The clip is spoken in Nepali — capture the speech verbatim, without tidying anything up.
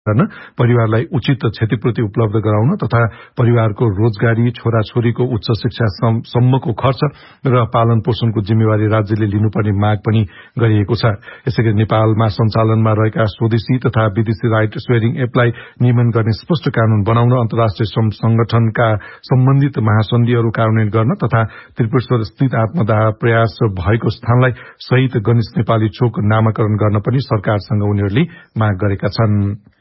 गर्न परिवारलाई उचित क्षतिपूर्ति उपलब्ध गराउन तथा परिवारको रोजगारी छोराछोरीको उच्च शिक्षा सम्मको खर्च र पालन पोषणको जिम्मेवारी राज्यले लिनुपर्ने माग पनि गरिएको छ। यसैगरी नेपालमा सञ्चालनमा रहेका स्वदेशी तथा विदेशी राइट शेयरिङ एपलाई नियमन गर्ने स्पष्ट कानून बनाउन अन्तर्राष्ट्रिय श्रम संगठनका सम्बन्धित महासन्धिहरू कार्यान्वयन गर्न तथा त्रिपुरेश्वर स्थित आत्मदाह प्रयास भएको स्थानलाई शहीद गणेश नेपाली चोक नामाकरण गर्न पनि सरकारसँग उनीहरूले माग गरेका छन्।